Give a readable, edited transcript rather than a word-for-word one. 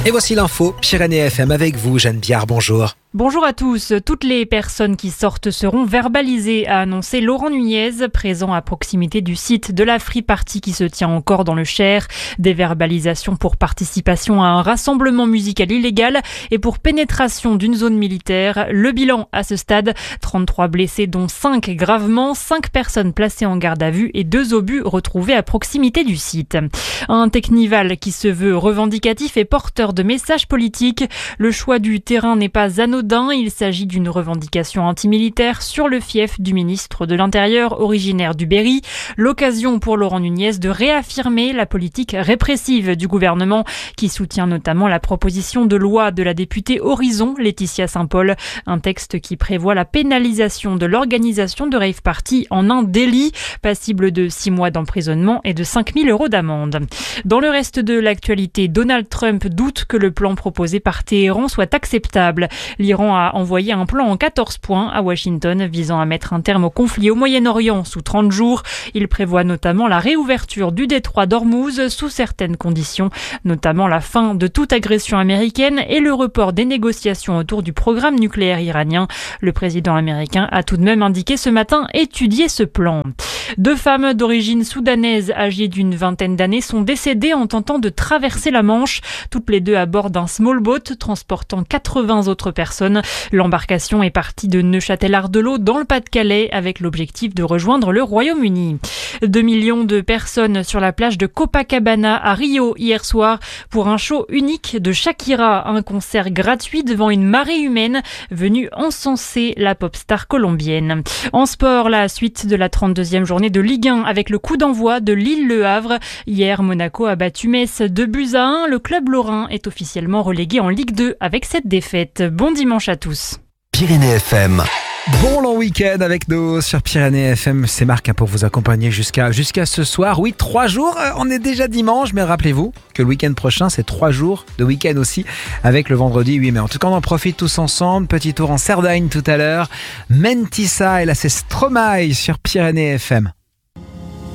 Et voici l'info, Pyrénées FM avec vous, Jeanne Biard, bonjour. Bonjour à tous. Toutes les personnes qui sortent seront verbalisées, a annoncé Laurent Nunez, présent à proximité du site de la Free Party qui se tient encore dans le Cher. Des verbalisations pour participation à un rassemblement musical illégal et pour pénétration d'une zone militaire. Le bilan à ce stade, 33 blessés dont 5 gravement, 5 personnes placées en garde à vue et 2 obus retrouvés à proximité du site. Un Teknival qui se veut revendicatif et porteur de messages politiques. Le choix du terrain n'est pas anodin. Il s'agit d'une revendication antimilitaire sur le fief du ministre de l'Intérieur originaire du Berry. L'occasion pour Laurent Nunez de réaffirmer la politique répressive du gouvernement qui soutient notamment la proposition de loi de la députée Horizon, Laetitia Saint-Paul. Un texte qui prévoit la pénalisation de l'organisation de rave party en un délit, passible de 6 mois d'emprisonnement et de 5 000 € d'amende. Dans le reste de l'actualité, Donald Trump doute que le plan proposé par Téhéran soit acceptable. L'Iran a envoyé un plan en 14 points à Washington visant à mettre un terme au conflit au Moyen-Orient sous 30 jours. Il prévoit notamment la réouverture du détroit d'Ormuz sous certaines conditions, notamment la fin de toute agression américaine et le report des négociations autour du programme nucléaire iranien. Le président américain a tout de même indiqué ce matin étudier ce plan. 2 femmes d'origine soudanaise âgées d'une vingtaine d'années sont décédées en tentant de traverser la Manche, toutes les 2 à bord d'un small boat transportant 80 autres personnes. L'embarcation est partie de Neuchâtel-Ardelot dans le Pas-de-Calais avec l'objectif de rejoindre le Royaume-Uni. 2 millions de personnes sur la plage de Copacabana à Rio hier soir pour un show unique de Shakira, un concert gratuit devant une marée humaine venue encenser la pop star colombienne. En sport, la suite de la 32e journée de Ligue 1 avec le coup d'envoi de Lille-Le Havre. Hier, Monaco a battu Metz 2-1. Le club lorrain est officiellement relégué en Ligue 2 avec cette défaite. Bon dimanche à tous. Pyrénées FM. Bon long week-end avec nous sur Pyrénées FM. C'est Marc pour vous accompagner jusqu'à ce soir. Oui, 3 jours, on est déjà dimanche, mais rappelez-vous que le week-end prochain, c'est 3 jours de week-end aussi avec le vendredi 8 mai. En tout cas, on en profite tous ensemble. Petit tour en Cerdagne tout à l'heure. Mentissa et là, c'est Stromae sur Pyrénées FM.